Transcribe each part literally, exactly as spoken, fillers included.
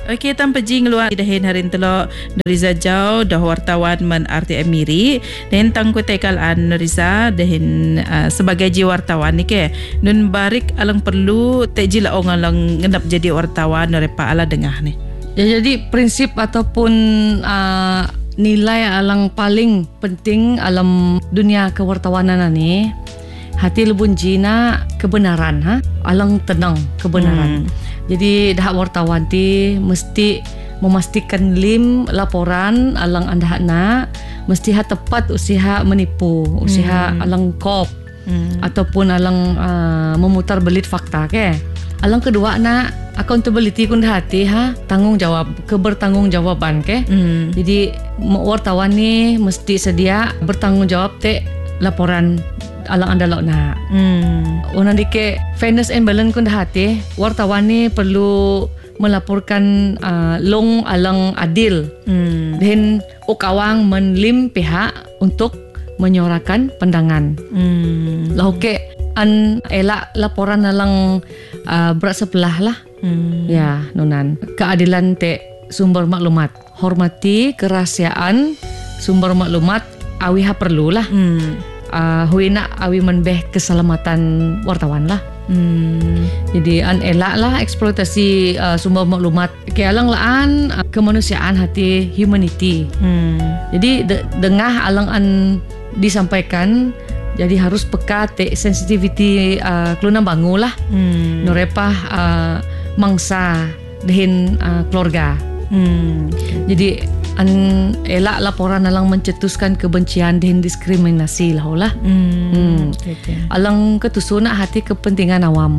Okey, tanpa jing luar dahin harin telok Nuriza Jau dah wartawan men R T M Miri dan tangku tekalan Nuriza dahin uh, sebagai ji wartawan ni ke nun barik alang perlu teji la ong alang ngendap jadi wartawan nerepa ala dengah ni. Ya, jadi prinsip ataupun uh, nilai alang paling penting alam dunia kewartawanan ni hati lebun jina kebenaran ha alang tenang kebenaran. Hmm. Jadi dah wartawan ti mesti memastikan lim laporan alang anda nak mesti ha tepat usiha menipu usiha hmm. alang kop hmm. ataupun alang uh, memutar belit fakta ke. Alang kedua nak accountability kun hati ha tanggungjawab kebertanggungjawaban ke. Hmm. Jadi wartawan ni mesti sedia bertanggungjawab te laporan alang anda lok nak. Hmm. Unang dike fairness and balance kun hati wartawan ni perlu melaporkan uh, long alang adil. Hmm. Dan ukawang menlim pihak untuk menyuarakan pandangan. Hmm. Lah okey an elak laporan alang uh, berat sebelah lah. Hmm. Ya, nunan. Keadilan te sumber maklumat. Hormati kerahasiaan sumber maklumat awi ha perlulah. Hmm. Uh, hui nak awi menbeh keselamatan wartawan lah. Hmm. Jadi an elak lah eksploitasi uh, sumber maklumat ke alang laan uh, kemanusiaan hati humanity. Hmm. Jadi de- dengah alang an disampaikan jadi harus peka te sensitivity uh, kelunang bangu lah. Hmm. Norepah uh, mangsa dehin uh, keluarga. Hmm. Jadi an elak laporan alang mencetuskan kebencian dan diskriminasi lah lah. Hmm. Hmm. Okay. Alang ketusun nak hati kepentingan awam.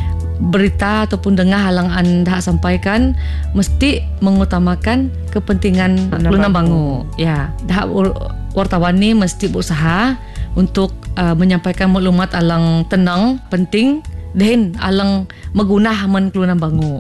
Berita ataupun dengar alang anda sampaikan mesti mengutamakan kepentingan kelunang bangu. Ya, dah wartawan ni mesti berusaha untuk uh, menyampaikan maklumat alang tenang, penting dan alang megunah men kelunang bangu.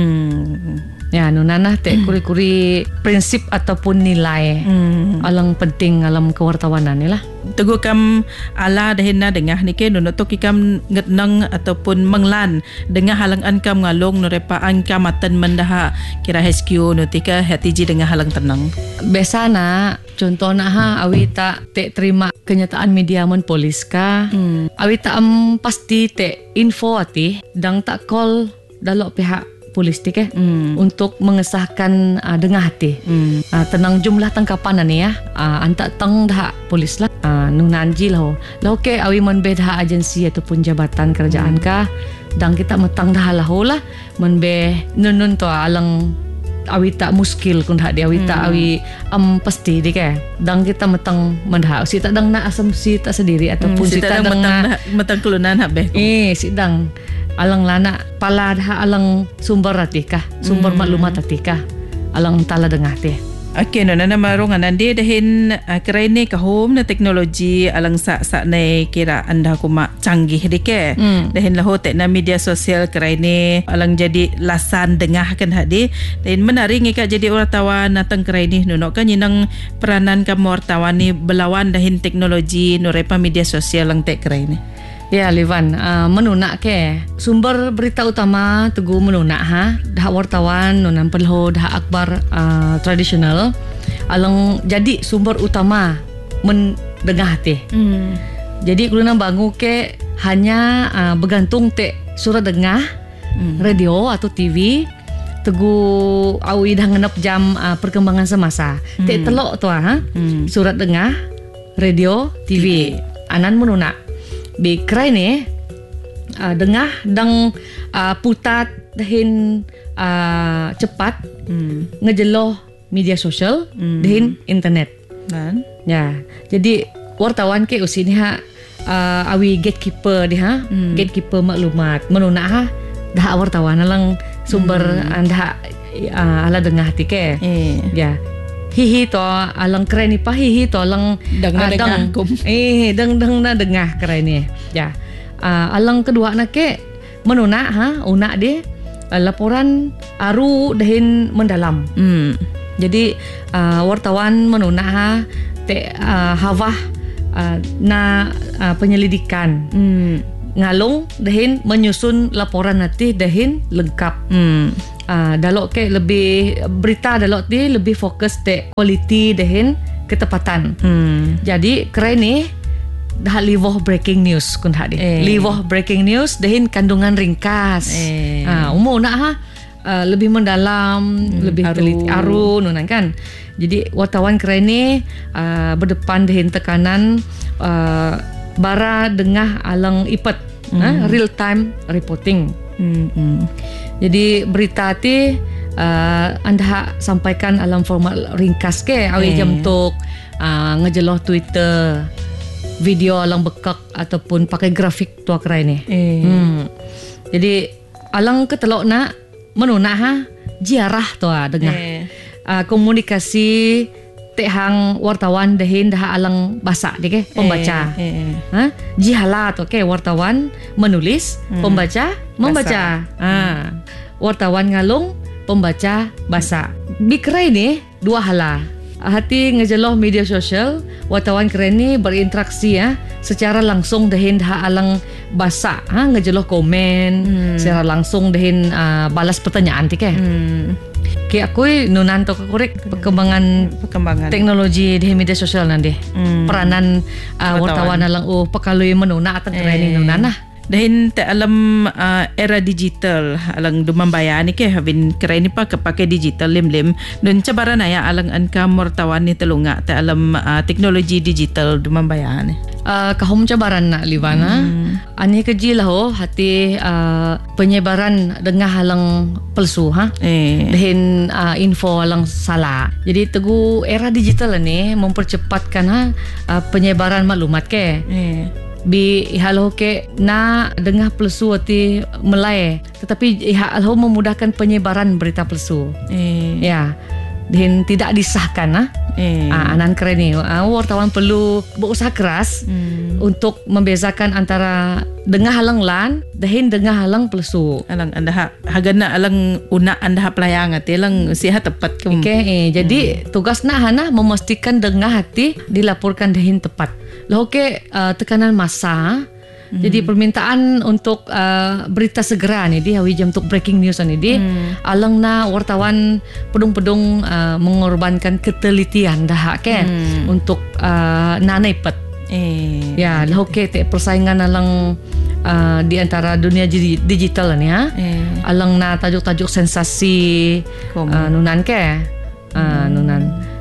Hmm. Ya, nunanah te kuri-kuri prinsip ataupun nilai hmm. alang penting alam kewartawanan ni lah. Teguh kam ala dahina dengah ni ke nunutok ikam ngetnang ataupun menglan dengah halangan kam ngalong nurepa angka matan mendaha kira H Q nutika hatiji dengah halang tenang. Biasana contoh nak ha awi tak te terima kenyataan media mon polis ka. Hmm. Awi tak um, pasti te info ati dang tak call dalok pihak polis ti ke mm. untuk mengesahkan uh, dengah hati. Mm. Uh, tenang jumlah tangkapan ni ya. Uh, antak tang dah polis lah. Uh, nunanji lah. Lah okey awi menbe dah agensi ataupun jabatan kerajaan mm. kah. Dan kita metang dah lah lah. Menbe nunun tu alang awi tak muskil kun dah dia awi mm. tak awi am um, pasti di ke. Dan kita metang mendah si tak dang nak asumsi tak sendiri ataupun mm, si, si tak dang metang metang kelunan hak beh. Eh si dang alang lana pala dah alang sumber atikah sumber hmm. maklumat atikah alang tala dengah teh. Okey no nana marung anandi dahin uh, kerene kahom na teknologi alang sak-sak nei kira anda kuma canggih dike. Hmm. Dahin lahu tekna media sosial kerene alang jadi lasan dengah kan hadi dahin menarik ngika jadi wartawan natang kerene nunok kan yinang peranan kamu wartawan ni belawan dahin teknologi nurepa media sosial lang tek kerene. Ya, Livan, uh, menunak ke sumber berita utama teguh menunak ha dah wartawan nunan pelho dah akhbar uh, tradisional alang jadi sumber utama mendengah teh. Hmm. Jadi kelunang bangu ke hanya uh, bergantung te surat dengah hmm. radio atau T V teguh awi dah ngenap jam uh, perkembangan semasa. Hmm. Te telok tu ha hmm. surat dengah radio T V, T V. Anan menunak bi kerai ni uh, dengah dang uh, putat dahin uh, cepat hmm. ngejeloh media sosial hmm. dahin internet dan ya jadi wartawan ke usi ni ha uh, awi gatekeeper dia ha hmm. gatekeeper maklumat menunak ha dah wartawan alang sumber hmm. anda uh, ala dengah ti ke eh. Ya hihi to alang keren ni pa hihi to alang dang na dengah kum eh dang dang na dengah keren ni ya uh, alang kedua nak ke menunak ha unak dia uh, laporan aru dahin mendalam hmm. Jadi uh, wartawan menunak ha te uh, hawah uh, na uh, penyelidikan hmm. ngalung dahin menyusun laporan nanti dahin lengkap. Hmm. Ah, dalok ke lebih berita dalok ti lebih fokus te quality dahin ketepatan. Hmm. Jadi keren ni dah livoh breaking news kun hadi. Eh. Livoh breaking news dahin kandungan ringkas. Eh. Ah, umum nak ha uh, lebih mendalam, hmm, lebih aru. teliti aru nunan kan. Jadi wartawan keren ni uh, berdepan dahin tekanan uh, bara dengah alang ipet, hmm. ha, real time reporting. Hmm. Hmm. Jadi berita ti uh, anda sampaikan alam format ringkas ke awi Eh. jam tok uh, ngejeloh Twitter video alang bekak ataupun pakai grafik tua kerai ni. Eh. Hmm. Jadi alang ketelok nak menunah ha jiarah tua dengah Eh. uh, komunikasi tehang wartawan dahin dah alang basak deh ke pembaca. Eh. Eh. Ha? Jihala tu ke wartawan menulis, hmm. pembaca membaca. Ha. Wartawan ngalung, pembaca baca. Bikrai ni dua hala. Hati ngejeloh media sosial, wartawan keren ni berinteraksi ya secara langsung dahin dah alang baca, ha ngejeloh komen, hmm. secara langsung dahin uh, balas pertanyaan ti ke. Hmm. Ki aku nunan to korek perkembangan Perkembangan teknologi di media sosial nanti. Hmm. Peranan uh, wartawan alang oh pakalui menuna atau keren Eh. nunan nah. Dahin te alam uh, era digital alang dumambaya ni ke habin keren ni pa kapake digital lim-lim nun cabaran aya alang anka mortawan ni telunga te alam uh, teknologi digital dumambaya ni. Uh, kahum cabaran nak Livana. Hmm. Ani keji lah oh hati uh, penyebaran dengah halang palsu ha. Eh. Dahin uh, info halang salah. Jadi tegu era digital ni mempercepatkan ha uh, penyebaran maklumat ke. Eh. Bi ihalo ke na dengah palsu ati melai tetapi ihalo memudahkan penyebaran berita palsu. Eh. Ya. Dan tidak disahkan ha. Eh. Ah, anan keren ni. Ah, wartawan perlu berusaha keras Hmm. untuk membezakan antara dengah halang lan dahin dengah halang palsu. Alang anda ha, hagana alang una anda ha pelayang ati alang sihat tepat ke. Okay, eh, jadi tugas nak hana memastikan dengah hati dilaporkan dahin tepat. Lah okey uh, tekanan masa. Hmm. Jadi permintaan untuk uh, berita segera ni di hawi jam untuk breaking news ni di hmm. alang na wartawan pedung-pedung uh, mengorbankan ketelitian dah kan hmm. untuk uh, nanai pet. Eh. Ya, lah okey te persaingan alang uh, di antara dunia digital ni ha. Eh. Alang na tajuk-tajuk sensasi uh, nunan ke. Uh, hmm. nunan.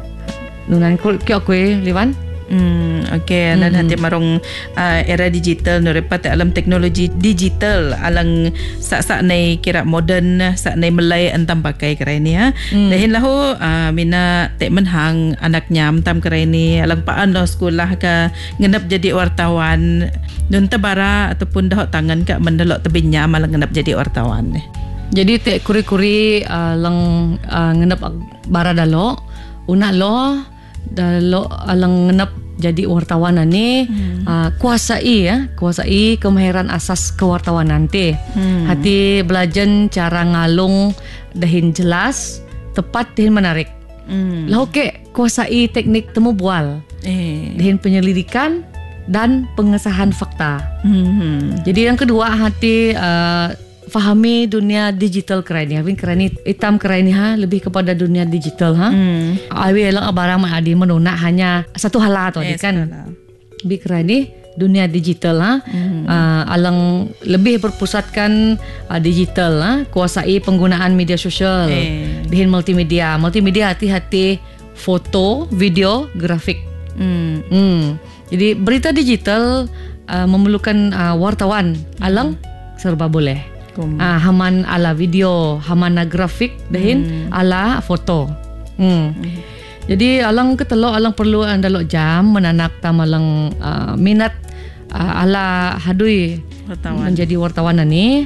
Nunan ko kyo ko Liwan. Hmm, okay. Dan Mm-hmm. hati marong uh, era digital no repat alam teknologi digital alang sak-sak nai kira modern sak nai melai antam pakai kerai ni ha. Mm. Dahin lahu uh, mina tek menhang anaknya antam kerai ni alang paan lo sekolah ka ngenap jadi wartawan nun tabara ataupun dah tangan ka mendelok tebinya malang ngenap jadi wartawan ni. Jadi tek kuri-kuri uh, lang uh, ngenap bara dalo una lo dalo alang ngenap jadi wartawan ni hmm. uh, kuasai ya kuasai kemahiran asas kewartawanan nanti hmm. hati belajar cara ngalung dahin jelas tepat dahin menarik hmm. lah okey kuasai teknik temu bual eh. dahin penyelidikan dan pengesahan fakta hmm. jadi yang kedua hati uh, fahami dunia digital keren ni. Habis keren ni hitam keren ni ha lebih kepada dunia digital ha. Hmm. Awi lang barang mak adi menuna hanya satu hal tu eh, kan. Bi keren ni dunia digital ha. Hmm. Uh, alang lebih berpusatkan uh, digital ha, kuasai penggunaan media sosial. Eh. Dihin multimedia. Multimedia hati-hati foto, video, grafik. Hmm. Hmm. Jadi berita digital uh, memerlukan uh, wartawan. Alang hmm. serba boleh. Ah, haman ala video, hamana grafik, dahin hmm. ala foto. Hmm. Hmm. Jadi alang ketelok alang perlu andalok jam menanak tamalang uh, minat uh, ala hadui wartawan. Menjadi wartawan ni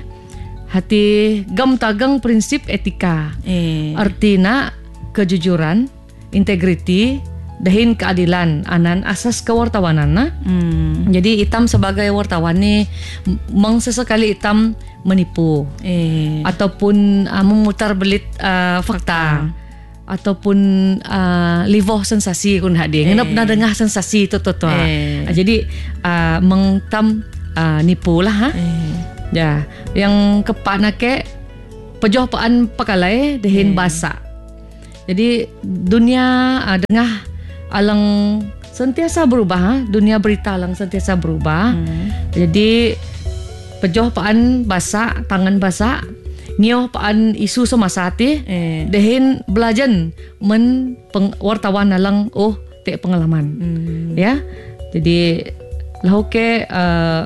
hati gam tagang prinsip etika. Eh. Artina kejujuran, integriti, dahin keadilan anan asas kewartawanan na. Hmm. Jadi hitam sebagai wartawan ni meng sesekali hitam menipu eh. ataupun uh, memutar belit uh, fakta, fakta ataupun uh, livoh sensasi kun hadir. Eh. Ngenap na dengah sensasi tu tu tu. Eh. Uh, jadi uh, mengtam uh, nipu lah ha. Eh. Ya, yang kepak nak ke pejoh paan pakalai dehin Eh. basa. Jadi dunia uh, dengah alang sentiasa berubah ha? Dunia berita alang sentiasa berubah. Hmm. Jadi pejoh paan basa, tangan basa, ngioh paan isu semasa ti eh. Dehin belajan men peng, wartawan alang oh te pengalaman. Hmm. Ya. Jadi lahu ke uh,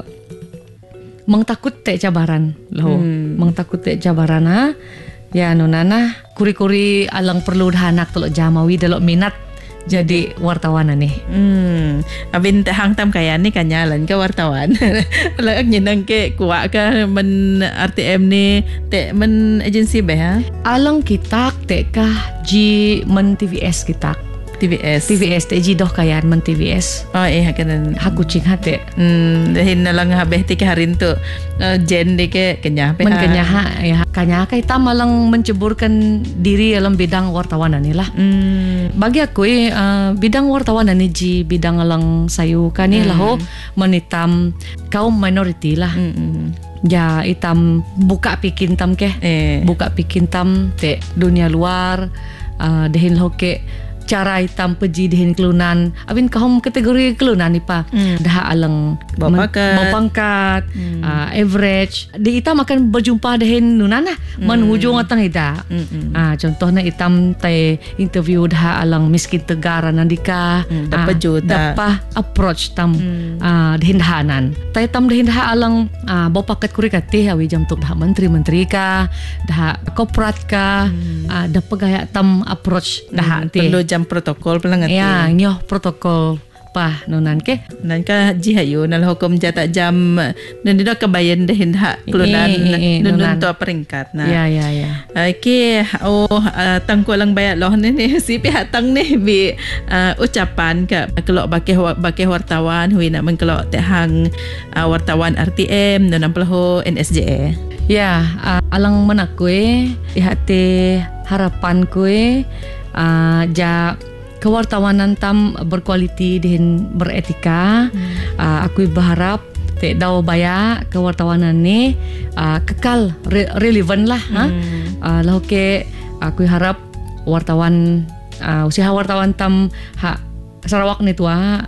mengtakut te cabaran lahu. Hmm. Mengtakut te cabaran ha. Ya nunana kuri-kuri alang perlu dahanak telok jamawi delok minat jadi wartawan ni. Hmm, abin hang tam kaya ni kanyalan ke wartawan. Lag nyenang ke kuak ke men R T M ni te men agensi be ha. Alang kitak te kah ji men T V S kitak. T V S. T V S te ji doh kayan men T V S. Oh eh kanan Haku cing hate. Hmm, dahin nalang habeh ti harin tu uh, jen de ke kenyah pe. Men kenyah ya kanya kai tam malang menceburkan diri dalam bidang wartawanan ni lah. Hmm. Bagi aku uh, bidang wartawanan ni ji bidang alang sayu kani hmm. laho menitam kaum minoriti lah. Hmm. Ya itam buka pikin tam ke. Eh. Buka pikin tam te dunia luar uh, dehin laho ke cara hitam peji dihin kelunan abin kahom kategori kelunan ni pa hmm. dah alang bawa pangkat, bawa pangkat hmm. uh, average di hitam akan berjumpa dihin nunan lah hmm. men hujung atang ida hmm. uh, contohnya hitam tay interview dah alang miskin tegara nandika hmm. dapat uh, juta dapat approach tam hmm. uh, dihin dahanan tay tam dihin dah alang uh, bawa pangkat kurikati awi jam tuk dah menteri-menteri ka dah korporat ka hmm. uh, dah pegaya tam approach dah hmm. perlu jam protokol pelang ati. Ya, nyoh protokol pa nunan ke. Nan ka ji hayu nal hukum jata jam nan dida kebayan dehin hak kelunan nun to peringkat na. Ya ya ya. Okey, oh uh, tangko lang bayat loh ni ni si pihak tang ni bi uh, ucapan ke kelok bakeh bakeh wartawan hui nak mengkelok te hang uh, wartawan R T M dan ampelho N S J A. Ya, uh, alang menakui ihate harapan kue Uh, ja kewartawanan tam berkualiti dan beretika. hmm. uh, aku berharap te daw baya kewartawanan ni uh, kekal re- relevan lah. hmm. ha? uh, lau ke aku harap wartawan uh, usaha wartawan tam ha Sarawak ni tua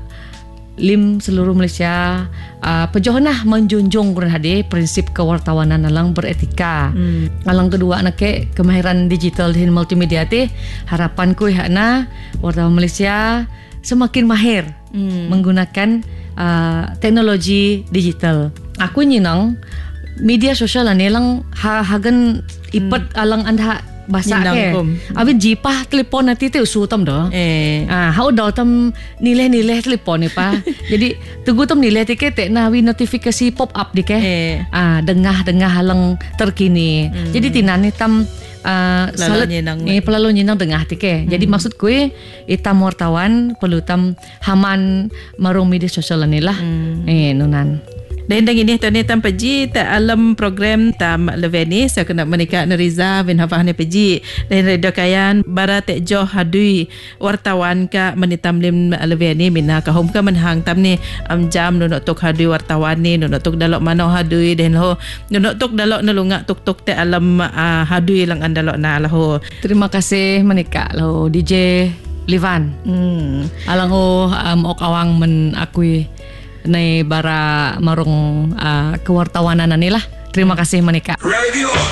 lim seluruh Malaysia uh, pejohnah menjunjung kurang hadi prinsip kewartawanan alang beretika. Hmm. Alang kedua nak ke kemahiran digital dan multimedia ti harapanku ihana wartawan Malaysia semakin mahir hmm. menggunakan uh, teknologi digital. Aku nyinang media sosial ni lang ha hagan ipet hmm. alang anda basa ke. Abin jipah telepon nanti tu usutam dah. Eh. Ah, how dah tam nilai-nilai telepon ni pa. Jadi tunggu tam nilai tiket te nawi notifikasi pop up di ke. Eh. Ah, dengah-dengah halang terkini. Hmm. Jadi tinan ni tam uh, salat eh pelalu nyinang dengah tike. Hmm. Jadi maksud kue itam wartawan perlu tam haman marung media sosial ni lah. Hmm. Eh nunan. Dan dang ini tani tam peji ta alam program tam leveni saya kena menikah Neriza bin Hafah ni peji dan redo kayan bara te jo hadui wartawan ka menitam lim leveni mina ka hom ka menhang tam ni am jam no tok hadui wartawan ni no tok dalok mano hadui den ho no tok dalok nalunga tok tok te alam uh, hadui lang andalok na laho. Terima kasih menikah laho D J Livan. Hmm. Alang ho um, ok awang men akui nei bara marung uh, kewartawanan ni lah. Terima kasih menikah.